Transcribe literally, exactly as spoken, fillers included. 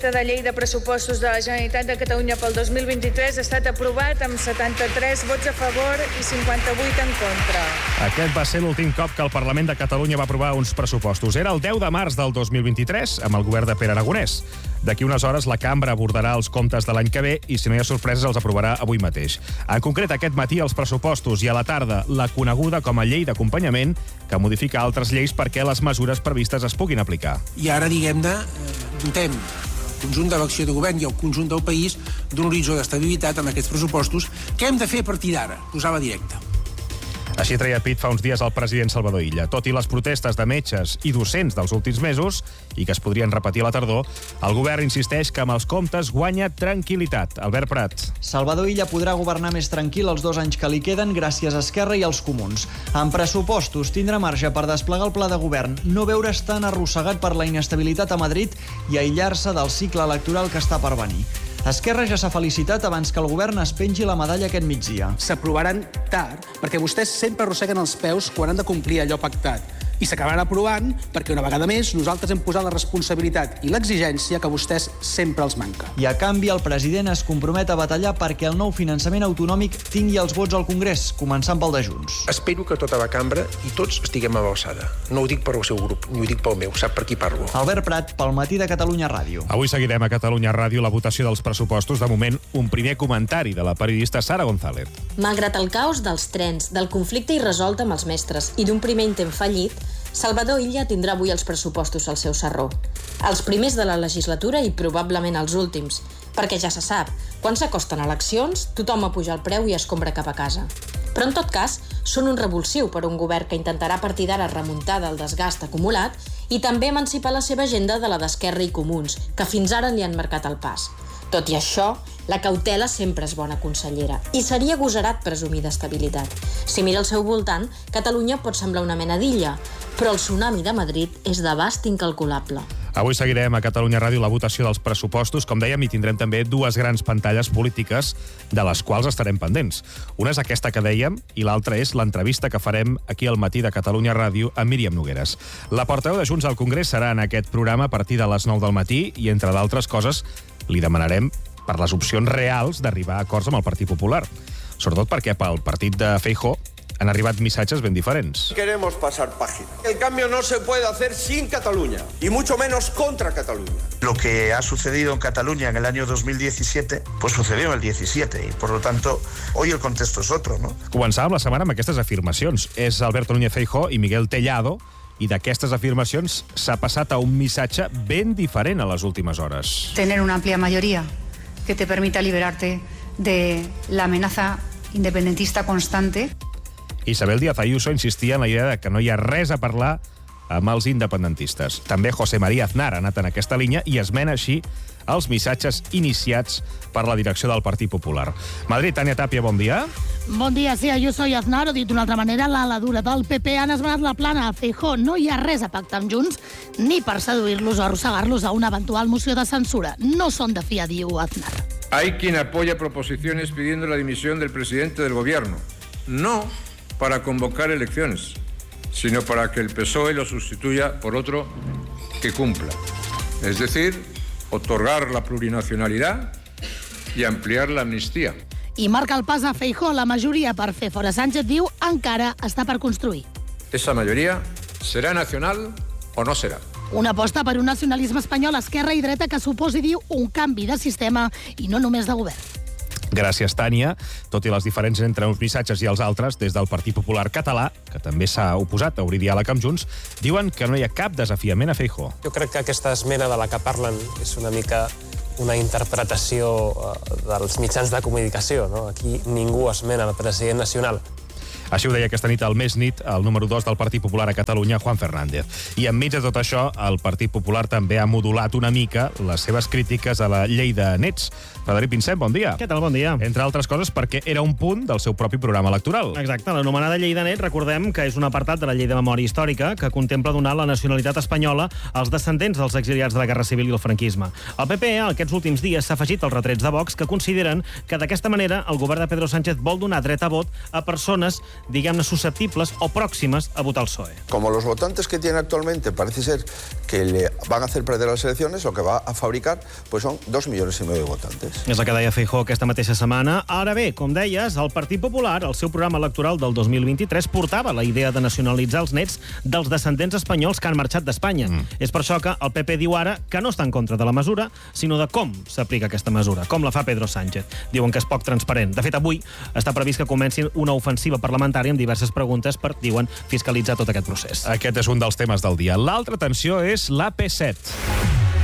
projecte de llei de pressupostos de la Generalitat de Catalunya pel dos mil vint-i-tres ha estat aprovat amb setanta-tres vots a favor i cinquanta-vuit en contra. Aquest va ser l'últim cop que el Parlament de Catalunya va aprovar uns pressupostos. Era el deu de març del dos mil vint-i-tres, amb el govern de Pere Aragonès. D'aquí unes hores la cambra abordarà els comptes de l'any que ve i, si no hi ha sorpreses, els aprovarà avui mateix. En concret, aquest matí els pressupostos i a la tarda la coneguda com a llei d'acompanyament que modifica altres lleis perquè les mesures previstes es puguin aplicar. I ara, diguem-ne, dotem el conjunt de l'acció de govern i el conjunt del país d'un horitzó d'estabilitat amb aquests pressupostos que hem de fer a partir d'ara, posar-la directa. Així treia pit fa uns dies el president Salvador Illa. Tot i les protestes de metges i docents dels últims mesos, i que es podrien repetir a la tardor, el govern insisteix que amb els comptes guanya tranquil·litat. Albert Prat. Salvador Illa podrà governar més tranquil els dos anys que li queden gràcies a Esquerra i als Comuns. En pressupostos tindrà marge per desplegar el pla de govern, no veure's tan arrossegat per la inestabilitat a Madrid i aïllar-se del cicle electoral que està per venir. Esquerra ja s'ha felicitat abans que el govern es pengi la medalla aquest migdia. S'aprovaran tard perquè vostès sempre arrosseguen els peus quan han de complir allò pactat. I s'acabaran aprovant perquè una vegada més nosaltres hem posat la responsabilitat i l'exigència que vostès sempre els manca. I a canvi el president es compromet a batallar perquè el nou finançament autonòmic tingui els vots al Congrés, començant pel de Junts. Espero que tota la cambra i tots estiguem a l'alçada. No ho dic per al seu grup, ni ho dic pel meu, sap per qui parlo. Albert Prat, pel Matí de Catalunya Ràdio. Avui seguirem a Catalunya Ràdio la votació dels pressupostos. De moment, un primer comentari de la periodista Sara González. Malgrat el caos dels trens, del conflicte irresolt amb els mestres i d'un primer intent fallit, Salvador Illa tindrà avui els pressupostos al seu sarró. Els primers de la legislatura i probablement els últims, perquè ja se sap, quan s'acosten eleccions, tothom apuja el preu i escombra cap a casa. Però en tot cas, són un revulsiu per a un govern que intentarà a partir d'ara remuntar del desgast acumulat i també emancipar la seva agenda de la d'Esquerra i Comuns, que fins ara li han marcat el pas. Tot i això, la cautela sempre és bona consellera i seria agosarat presumir d'estabilitat. Si mira al seu voltant, Catalunya pot semblar una mena d'illa, però el tsunami de Madrid és d'abast incalculable. Avui seguirem a Catalunya Ràdio la votació dels pressupostos. Com dèiem, i tindrem també dues grans pantalles polítiques de les quals estarem pendents. Una és aquesta que dèiem i l'altra és l'entrevista que farem aquí al Matí de Catalunya Ràdio amb Míriam Nogueres. La portaveu de Junts al Congrés serà en aquest programa a partir de les nou del matí i, entre d'altres coses, li demanarem per les opcions reals d'arribar a acords amb el Partit Popular. Sobretot perquè pel partit de Feijóo han arribat missatges ben diferents. Queremos pasar página. El cambio no se puede hacer sin Cataluña, y mucho menos contra Cataluña. Lo que ha sucedido en Cataluña en el año dos mil diecisiete, pues sucedió en el diecisiete, y por lo tanto, hoy el contexto es otro, ¿no? Començàvem la setmana amb aquestes afirmacions. És Alberto Núñez Feijóo i Miguel Tellado, i d'aquestes afirmacions s'ha passat a un missatge ben diferent a les últimes hores. Tener una amplia mayoría que te permita liberarte de la amenaza independentista constante. Isabel Díaz Ayuso insistia en la idea de que no hi ha res a parlar amb els independentistes. També José María Aznar ha anat en aquesta línia i esmena així els missatges iniciats per la direcció del Partit Popular. Madrid, Tània Tàpia, bon dia. Bon dia, sí, Ayuso i Aznar, o dit d'una altra manera, l'ala dura del P P han esmenat la plana a Feijóo. No hi ha res a pactar amb Junts, ni per seduir-los o arrossegar-los a una eventual moció de censura. No són de fiar, diu Aznar. Hay quien apoya proposiciones pidiendo la dimisión del presidente del gobierno. No para convocar elecciones, sino para que el P S O E lo sustituya por otro que cumpla. Es decir, otorgar la plurinacionalidad y ampliar la amnistía. I marca el pas a Feijóo. La majoria per fer fora Sánchez, diu, encara està per construir. Esa mayoría será nacional o no será. Una aposta per un nacionalisme espanyol, esquerra i dreta, que suposi, diu, un canvi de sistema i no només de govern. Gràcies, Tània. Tot i les diferències entre uns missatges i els altres, des del Partit Popular català, que també s'ha oposat a obrir diàleg amb Junts, diuen que no hi ha cap desafiament a Feijóo. Jo crec que aquesta esmena de la que parlen és una mica una interpretació dels mitjans de comunicació, no? Aquí ningú esmena el president nacional. Així ho deia aquesta nit al Més Nit el número dos del Partit Popular a Catalunya, Juan Fernández. I enmig de tot això, el Partit Popular també ha modulat una mica les seves crítiques a la llei de nets. Frederic Pinsent, bon dia. Què tal, bon dia. Entre altres coses perquè era un punt del seu propi programa electoral. Exacte, l'anomenada llei de nets, recordem que és un apartat de la llei de memòria històrica que contempla donar la nacionalitat espanyola als descendents dels exiliats de la Guerra Civil i el franquisme. El P P, aquests últims dies, s'ha afegit als retrets de Vox que consideren que d'aquesta manera el govern de Pedro Sánchez vol donar dret a vot a persones diguem-ne, susceptibles o pròximes a votar el P S O E. Como los votantes que tiene actualmente parece ser que le van a hacer perder las elecciones, lo que va a fabricar pues son dos millones y medio de votantes. És el que deia Feijóo aquesta mateixa setmana. Ara bé, com deies, el Partit Popular, el seu programa electoral del dos mil vint-i-tres, portava la idea de nacionalitzar els nets dels descendents espanyols que han marxat d'Espanya. Mm. És per això que el P P diu ara que no està en contra de la mesura, sinó de com s'aplica aquesta mesura, com la fa Pedro Sánchez. Diuen que és poc transparent. De fet, avui està previst que comenci una ofensiva parlamentària amb diverses preguntes per, diuen, fiscalitzar tot aquest procés. Aquest és un dels temes del dia. L'altra tensió és l'A P set.